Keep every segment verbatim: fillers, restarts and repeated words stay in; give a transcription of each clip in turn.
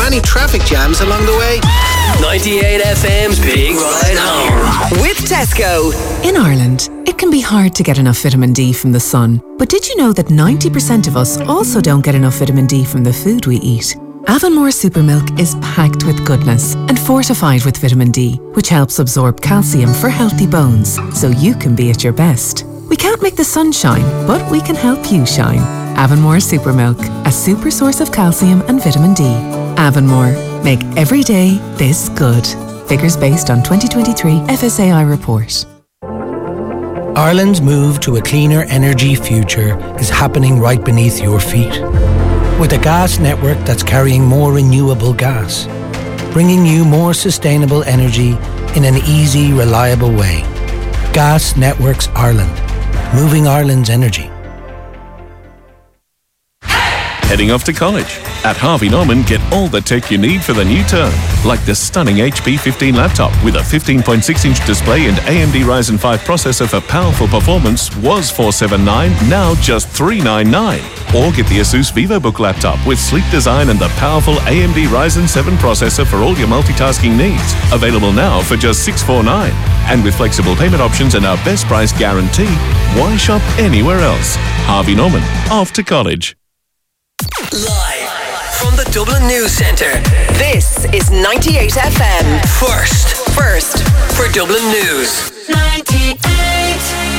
Any traffic jams along the way? ninety-eight F M's Big Ride Home. With Tesco. In Ireland, it can be hard to get enough vitamin D from the sun. But did you know that ninety percent of us also don't get enough vitamin D from the food we eat? Avonmore Supermilk is packed with goodness and fortified with vitamin D, which helps absorb calcium for healthy bones, so you can be at your best. We can't make the sun shine, but we can help you shine. Avonmore Supermilk, a super source of calcium and vitamin D. Avonmore, make every day this good. Figures based on twenty twenty-three F S A I report. Ireland's move to a cleaner energy future is happening right beneath your feet. With a gas network that's carrying more renewable gas, bringing you more sustainable energy in an easy, reliable way. Gas Networks Ireland, moving Ireland's energy. Heading off to college? At Harvey Norman, get all the tech you need for the new term, like the stunning H P fifteen laptop with a fifteen point six inch display and A M D Ryzen five processor for powerful performance was four hundred seventy-nine dollars, now just three hundred ninety-nine dollars. Or get the Asus VivoBook laptop with sleek design and the powerful A M D Ryzen seven processor for all your multitasking needs. Available now for just six hundred forty-nine dollars. And with flexible payment options and our best price guarantee, why shop anywhere else? Harvey Norman, off to college. Live from the Dublin News Centre. This is ninety-eight F M. First. First. For Dublin News. ninety-eight.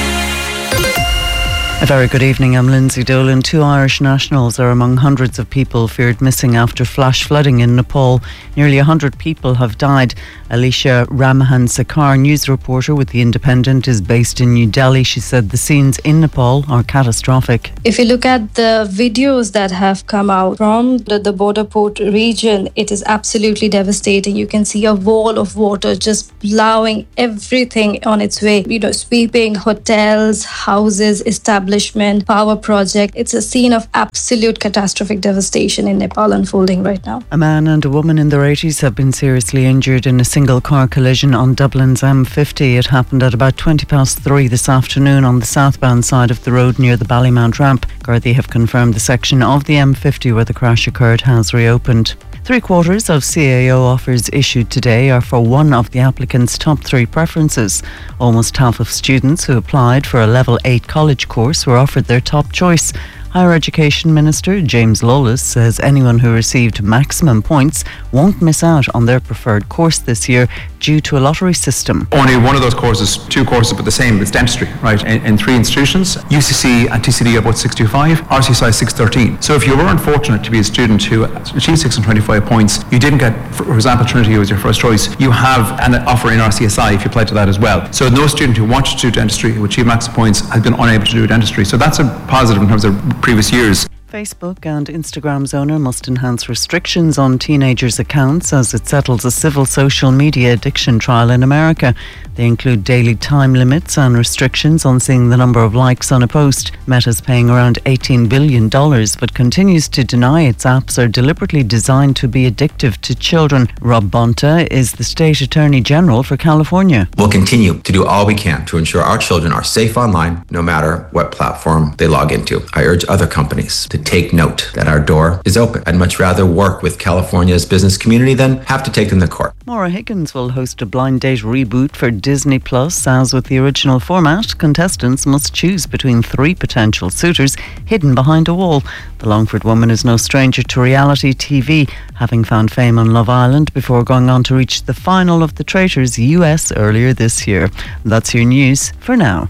A very good evening, I'm Lindsay Dolan. Two Irish nationals are among hundreds of people feared missing after flash flooding in Nepal. Nearly one hundred people have died. Alicia Ramahan Sakar, news reporter with The Independent, is based in New Delhi. She said the scenes in Nepal are catastrophic. If you look at the videos that have come out from the, the border port region, it is absolutely devastating. You can see a wall of water just plowing everything on its way, you know, sweeping hotels, houses, establishment, power project. It's a scene of absolute catastrophic devastation in Nepal unfolding right now. A man and a woman in their eighties have been seriously injured in a single car collision on Dublin's M fifty. It happened at about twenty past three this afternoon on the southbound side of the road near the Ballymount ramp. Gardaí have confirmed the section of the M fifty where the crash occurred has reopened. Three quarters of C A O offers issued today are for one of the applicants' top three preferences. Almost half of students who applied for a level eight college course were offered their top choice. Higher Education Minister James Lawless says anyone who received maximum points won't miss out on their preferred course this year due to a lottery system. Only one of those courses, two courses but the same, it's dentistry, right, in, in three institutions. U C C and T C D are both six twenty-five, R C S I six thirteen. So if you were unfortunate to be a student who achieved six hundred twenty-five points, you didn't get, for example, Trinity was your first choice, you have an offer in R C S I if you apply to that as well. So no student who wanted to do dentistry, who achieved maximum points, has been unable to do dentistry. So that's a positive in terms of previous years. Facebook and Instagram's owner must enhance restrictions on teenagers' accounts as it settles a civil social media addiction trial in America. They include daily time limits and restrictions on seeing the number of likes on a post. Meta's paying around eighteen billion dollars but continues to deny its apps are deliberately designed to be addictive to children. Rob Bonta is the State Attorney General for California. We'll continue to do all we can to ensure our children are safe online no matter what platform they log into. I urge other companies to take note that our door is open. I'd much rather work with California's business community than have to take them to court. Maura Higgins will host a blind date reboot for Disney Plus. As with the original format, contestants must choose between three potential suitors hidden behind a wall. The Longford woman is no stranger to reality T V, having found fame on Love Island before going on to reach the final of The Traitors U S earlier this year. That's your news for now.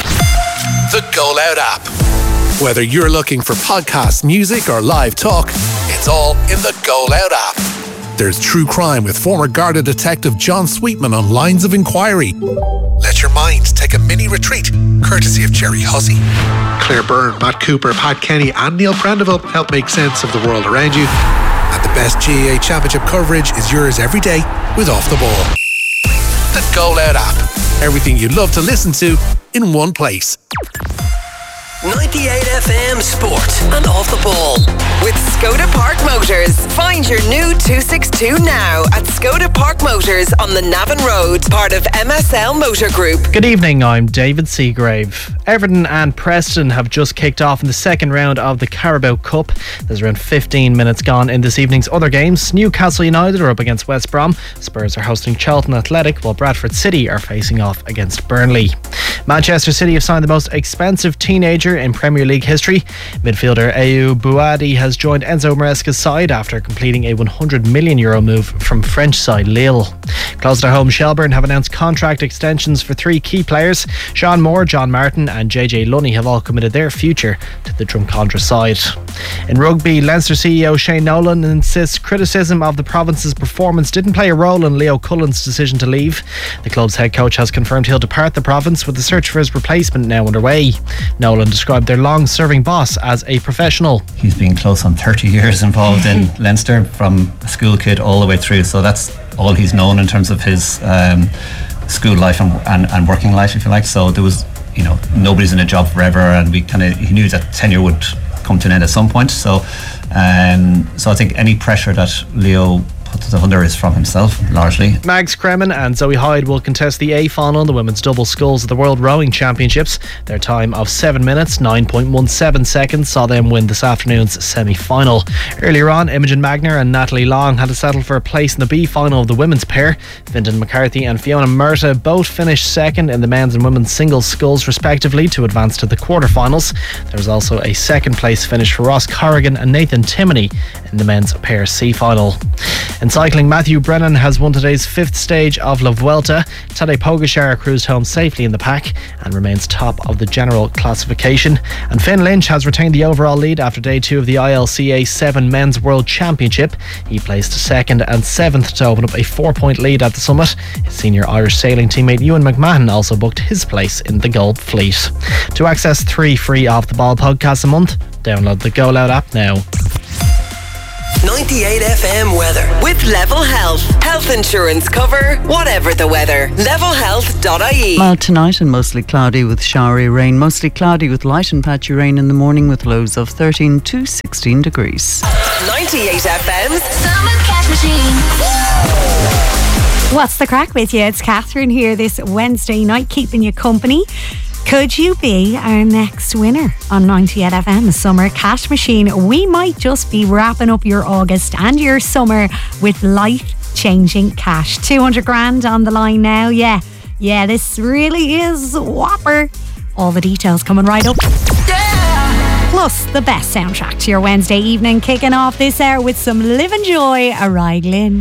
The Go Loud app. Whether you're looking for podcasts, music or live talk, it's all in the Go Loud app. There's true crime with former Garda detective John Sweetman on Lines of Inquiry. Let your mind take a mini retreat, courtesy of Jerry Hussey. Claire Byrne, Matt Cooper, Pat Kenny and Neil Prendeville help make sense of the world around you. And the best G A A Championship coverage is yours every day with Off the Ball. The Go Loud app. Everything you'd love to listen to in one place. ninety-eight F M Sport and Off the Ball. With Skoda Park Motors. Find your new two sixty-two now at Skoda Park Motors on the Navan Road, part of M S L Motor Group. Good evening, I'm David Seagrave. Everton and Preston have just kicked off in the second round of the Carabao Cup. There's around fifteen minutes gone in this evening's other games. Newcastle United are up against West Brom. Spurs are hosting Charlton Athletic, while Bradford City are facing off against Burnley. Manchester City have signed the most expensive teenager in Premier League history. Midfielder Ayoub Bouadi has joined Enzo Maresca's side after completing a one hundred million euro move from French side Lille. Close to home, Shelbourne have announced contract extensions for three key players. Sean Moore, John Martin and J J Lunny have all committed their future to the Drumcondra side. In rugby, Leinster C E O Shane Nolan insists criticism of the province's performance didn't play a role in Leo Cullen's decision to leave. The club's head coach has confirmed he'll depart the province, with the search for his replacement now underway. Nolan described their long-serving boss as a professional. He's been close on thirty years involved in Leinster, from a school kid all the way through, so that's all he's known in terms of his um, school life and, and, and working life, if you like. So there was, you know, nobody's in a job forever, and we kind of, he knew that tenure would come to an end at some point. So um, so I think any pressure that Leo puts under is from himself, largely. Mags Kremen and Zoe Hyde will contest the A final in the women's double sculls of the World Rowing Championships. Their time of seven minutes nine point one seven seconds saw them win this afternoon's semi-final. Earlier on, Imogen Magner and Natalie Long had to settle for a place in the B final of the women's pair. Fintan McCarthy and Fiona Murta both finished second in the men's and women's singles sculls respectively to advance to the quarterfinals. There was also a second place finish for Ross Corrigan and Nathan Timoney in the men's pair C final. In cycling, Matthew Brennan has won today's fifth stage of La Vuelta. Tadej Pogačar cruised home safely in the pack and remains top of the general classification. And Finn Lynch has retained the overall lead after day two of the I L C A seven Men's World Championship. He placed second and seventh to open up a four-point lead at the summit. His senior Irish sailing teammate Ewan McMahon also booked his place in the Gold Fleet. To access three free Off the Ball podcasts a month, download the Go Loud app now. ninety-eight F M weather. With Level Health. Health insurance cover, whatever the weather. level health dot I E. Well, tonight and mostly cloudy with showery rain. Mostly cloudy with light and patchy rain in the morning, with lows of thirteen to sixteen degrees. ninety-eight F M's Summer Cash Machine. What's the crack with you? It's Catherine here this Wednesday night, keeping you company. Could you be our next winner on ninety-eight F M Summer Cash Machine? We might just be wrapping up your August and your summer with life-changing cash. two hundred grand on the line now. Yeah, yeah, this really is a whopper. All the details coming right up. Yeah. Plus, the best soundtrack to your Wednesday evening, kicking off this hour with some Live and Joy, Araghlin.